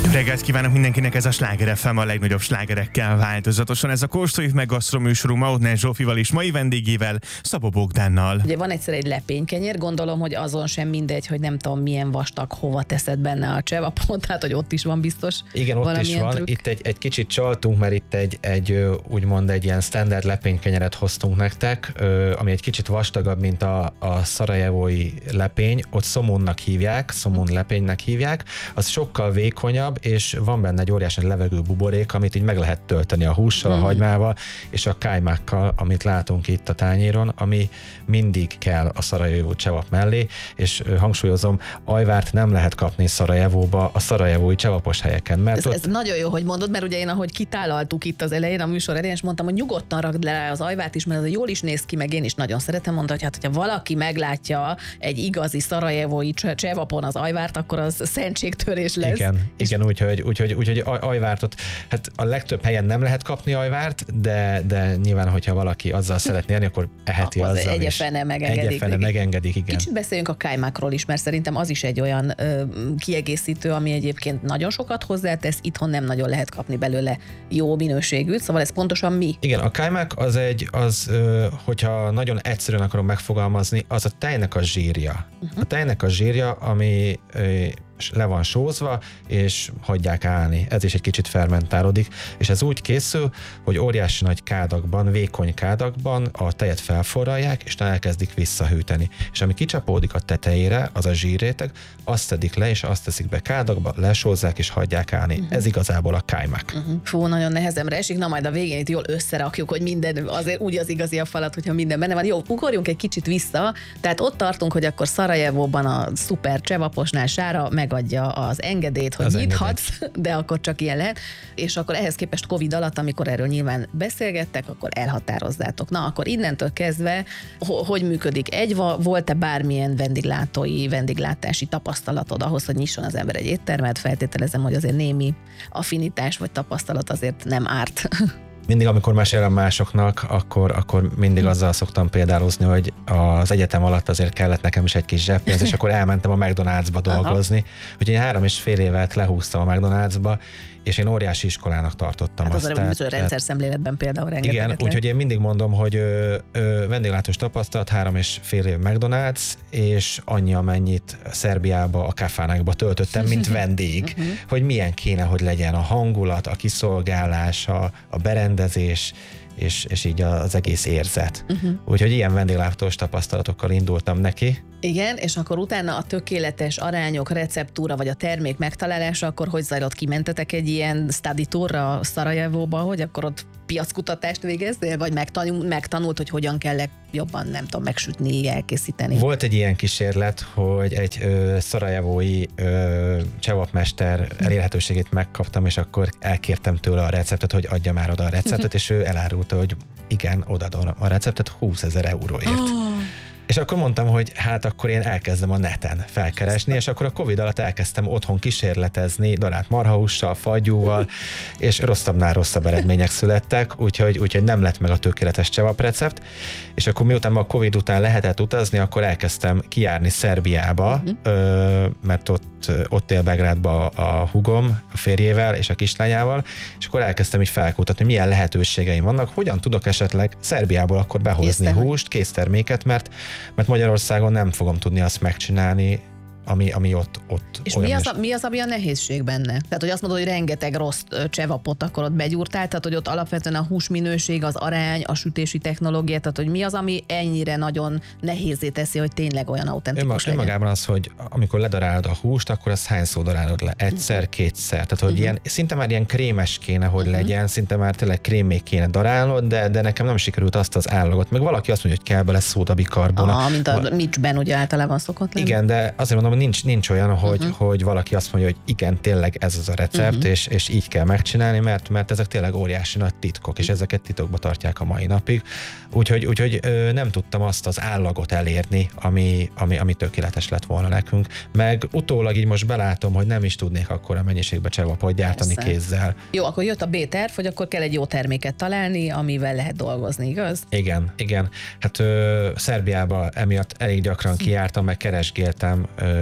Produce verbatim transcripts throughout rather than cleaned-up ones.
Reggelt kívánok mindenkinek, ez a Sláger ef em, a legnagyobb slágerekkel változatosan. Ez a Kóstoljuk meg gasztroműsorunk Mautner Zsófival és mai vendégével, Szabó Bogdánnal. Ugye van egyszer egy lepénykenyér, gondolom, hogy azon sem mindegy, hogy nem tudom milyen vastag, hova teszed benne a csevapot, tehát hogy ott is van biztos. Igen, ott is van. Trükk. Itt egy, egy kicsit csaltunk, mert itt egy, egy úgymond egy ilyen standard lepénykenyeret hoztunk nektek, ami egy kicsit vastagabb, mint a, a szarajevói lepény. Ott szomonnak hívják, szomon lepénynek hívják. Az sokkal vékonyabb, és van benne egy óriási levegő buborék, amit így meg lehet tölteni a hússal, hmm. a hagymával, és a kájmákkal, amit látunk itt a tányéron, ami mindig kell a szarajevói csevap mellé, és hangsúlyozom, ajvárt nem lehet kapni Szarajevóba a szarajevói csevapos helyeken. Mert ez, ott... ez nagyon jó, hogy mondod, mert ugye én, ahogy kitálaltuk itt az elején, a műsor elején, és mondtam, hogy nyugodtan rakd le az ajvárt is, mert az jól is néz ki, meg én is nagyon szeretem mondani, hogy hát, hogyha valaki meglátja egy igazi szarajevói csevapon az ajvárt, akkor az szentségtörés lesz. Igen, igen, úgyhogy úgy, úgy, úgy, ajvártot, hát a legtöbb helyen nem lehet kapni ajvárt, de, de nyilván, hogyha valaki azzal szeretné élni, akkor eheti az azzal egyefene megengedik. Egyefene megengedik, igen. Kicsit beszéljünk a kájmákról is, mert szerintem az is egy olyan ö, kiegészítő, ami egyébként nagyon sokat hozzátesz, itthon nem nagyon lehet kapni belőle jó minőségűt, szóval ez pontosan mi? Igen, a kájmák az egy, az, ö, hogyha nagyon egyszerűen akarom megfogalmazni, az a tejnek a zsírja. Uh-huh. A tejnek a zsírja, ami ö, le van sózva, és hagyják állni. Ez is egy kicsit fermentálódik, és ez úgy készül, hogy óriási nagy kádakban, vékony kádakban a tejet felforralják, és elkezdik visszahűteni. És ami kicsapódik a tetejére, az a zsírréteg, azt szedik le, és azt teszik be kádakba, lesózzák, és hagyják állni. Uh-huh. Ez igazából a kájmák. Uh-huh. Fú, nagyon nehezemre esik, na majd a végén itt jól összerakjuk, hogy minden, azért úgy az igazi a falat, hogyha minden benne van. Jó, ugorjunk egy kicsit vissza, tehát ott tartunk, hogy akkor Szarajevóban a szuper csevaposnál Sára megadja az engedélyt, hogy az nyithatsz, engedély. De akkor csak ilyen lehet, és akkor ehhez képest Covid alatt, amikor erről nyilván beszélgettek, akkor elhatározzátok. Na, akkor innentől kezdve, hogy működik? Egy, volt-e bármilyen vendéglátói, vendéglátási tapasztalatod ahhoz, hogy nyisson az ember egy éttermet? Feltételezem, hogy azért némi affinitás vagy tapasztalat azért nem árt. Mindig, amikor mesélem másoknak, akkor, akkor mindig azzal szoktam példálozni, hogy az egyetem alatt azért kellett nekem is egy kis zseppénz, és akkor elmentem a McDonald'sba dolgozni. Úgyhogy én három és fél évet lehúztam a McDonald'sba, és én óriási iskolának tartottam hát azt. Hát az a rendszer szemléletben például rengeteget. Igen, úgyhogy én mindig mondom, hogy ö, ö, vendéglátós tapasztalat, három és fél év McDonald's, és annyi, amennyit Szerbiába, a káfánákba töltöttem, mint vendég, hogy milyen kéne, hogy legyen a hangulat, a kiszolgálás, a, a berendezés, és, és így az egész érzet. Uh-huh. Úgyhogy ilyen vendéglátós tapasztalatokkal indultam neki. Igen, és akkor utána a tökéletes arányok, receptúra, vagy a termék megtalálása, akkor hogy zajlott? Kimentetek egy ilyen study tourra Szarajevóba, hogy akkor ott piackutatást végezzél, vagy megtanult, megtanult, hogy hogyan kell jobban, nem tudom, megsütni, elkészíteni? Volt egy ilyen kísérlet, hogy egy ö, szarajevói ö, csevapmester elérhetőségét megkaptam, és akkor elkértem tőle a receptet, hogy adja már oda a receptet, és ő elárulta, hogy igen, odaadom a receptet húszezer euróért. Oh. És akkor mondtam, hogy hát akkor én elkezdem a neten felkeresni, és akkor a Covid alatt elkezdtem otthon kísérletezni darált marhahússal, fagyúval, és rosszabbnál rosszabb eredmények születtek, úgyhogy, úgyhogy nem lett meg a tökéletes csevaprecept, és akkor miután a Covid után lehetett utazni, akkor elkezdtem kijárni Szerbiába, uh-huh. ö, mert ott, ott él Belgrádba a húgom, a férjével és a kislányával, és akkor elkezdtem így felkutatni, hogy milyen lehetőségeim vannak, hogyan tudok esetleg Szerbiából akkor behozni Késztem. húst, készterméket, mert mert Magyarországon nem fogom tudni azt megcsinálni, ami, ami ott, ott és mi az, a, mi az, ami a nehézség benne? Tehát, hogy azt mondod, hogy rengeteg rossz csevapot akkor ott begyúrtál, tehát, hogy ott alapvetően a húsminőség, az arány, a sütési technológia, tehát, hogy mi az, ami ennyire nagyon nehézé teszi, hogy tényleg olyan autentikus legyen? Önmagában az, hogy amikor ledarálod a húst, akkor azt hányszor darálod le? Egyszer, kétszer. Tehát, hogy uh-huh. ilyen, szinte már ilyen krémes kéne, hogy uh-huh. legyen, szinte már tényleg krémé kéne darálnod, de, de nekem nem sikerült azt az állagot. Meg valaki azt mondja, hogy kell bele szódabikarbona. Ah, mint a micsben ugye általában szokott lenni. Igen, de azért mondom, nincs, nincs olyan, hogy, uh-huh. hogy valaki azt mondja, hogy igen, tényleg ez az a recept, uh-huh. és, és így kell megcsinálni, mert, mert ezek tényleg óriási nagy titkok, és ezeket titokba tartják a mai napig. Úgyhogy, úgyhogy ö, nem tudtam azt az állagot elérni, ami, ami, ami tökéletes lett volna nekünk. Meg utólag így most belátom, hogy nem is tudnék akkora mennyiségbe csevapot gyártani Persze. kézzel. Jó, akkor jött a B-terv, hogy akkor kell egy jó terméket találni, amivel lehet dolgozni, igaz? Igen, igen. Hát ö, Szerbiába emiatt elég gyakran kijártam, meg keresgéltem ö,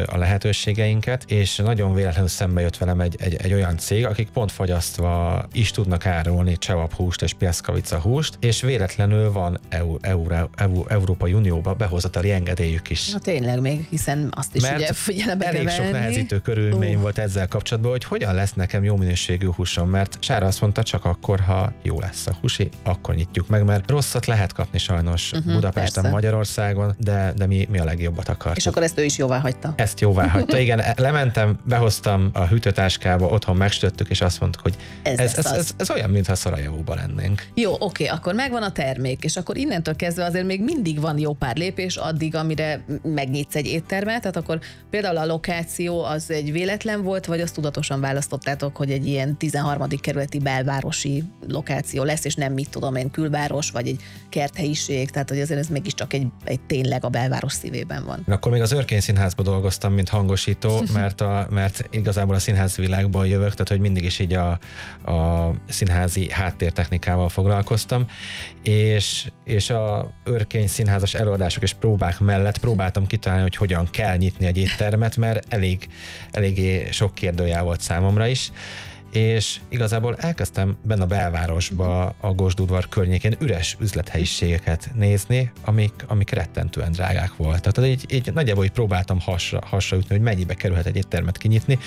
a lehetőségeinket, és nagyon véletlenül szembe jött velem egy, egy, egy olyan cég, akik pont fagyasztva is tudnak árulni csevap húst és piaszkavica húst, és véletlenül van EU, EU, EU, Európai Unióba behozatali engedélyük is. Na tényleg még, hiszen azt is Mert ugye figyelembe elég kell sok venni. nehezítő körülmény Ó. volt ezzel kapcsolatban, hogy hogyan lesz nekem jó minőségű húsom, mert Sára azt mondta, csak akkor, ha jó lesz a húsi, akkor nyitjuk meg, mert rosszat lehet kapni sajnos Uh-huh, Budapesten, persze. Magyarországon, de, de mi, mi a legjobbat akartuk. És akkor ezt ő is jóvá hagyta. Ezt jóvá hagyta. Igen, lementem, behoztam a hűtőtáskába, otthon megsütöttük, és azt mondtuk, hogy Ez ez, lesz ez, az. ez, ez olyan, mintha Szarajevóban lennénk. Jó, oké, akkor megvan a termék, és akkor innentől kezdve azért még mindig van jó pár lépés addig, amire megnyitsz egy éttermet, tehát akkor például a lokáció az egy véletlen volt, vagy azt tudatosan választottátok, hogy egy ilyen tizenharmadik kerületi belvárosi lokáció lesz, és nem mit tudom én, külváros, vagy egy kerthelyiség, tehát hogy azért ez mégiscsak egy, egy tényleg a belváros szívében van. Én akkor még az Örkény Színházban dolgoztam, mint hangosító, mert, a, mert igazából a színházi világból jövök, tehát hogy mindig is így a, a színházi háttértechnikával foglalkoztam, és, és a Örkény Színházas előadások és próbák mellett próbáltam kitalálni, hogy hogyan kell nyitni egy éttermet, mert elég, eléggé sok kérdőjel volt számomra is, és igazából elkezdtem benne a belvárosba, a Gosdudvar környékén üres üzlethelyiségeket nézni, amik, amik rettentően drágák voltak. Tehát így, így nagyjából így próbáltam hasra, hasra ütni, hogy mennyibe kerülhet egy éttermet kinyitni.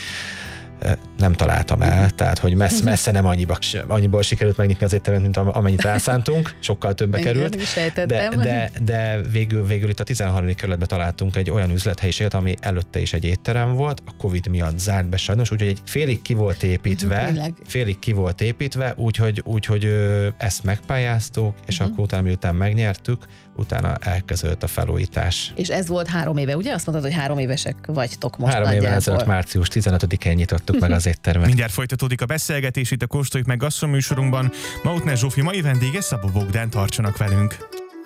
Nem találtam el, tehát hogy messze, messze nem annyiba, annyiból sikerült megnyitni az éttermet, mint amennyit rászántunk, sokkal többbe került. De, de, de végül, végül itt a tizenharmadik kerületben találtunk egy olyan üzlethelyiséget, ami előtte is egy étterem volt, a Covid miatt zárt be sajnos, úgyhogy egy félig ki volt építve, félig ki volt építve, úgyhogy, úgyhogy ezt megpályáztuk, és uh-huh. akkor utána, miután megnyertük, utána elkezdődött a felújítás. És ez volt három éve, ugye? Azt mondtad, hogy három évesek vagytok most. Három éve ezelőtt március tizenötödikén nyitottuk meg az éttermet. Mindjárt folytatódik a beszélgetés itt a Kóstoljuk meg gasztroműsorunkban. Mautner Zsófi mai vendége Szabó Bogdán, tartsanak velünk.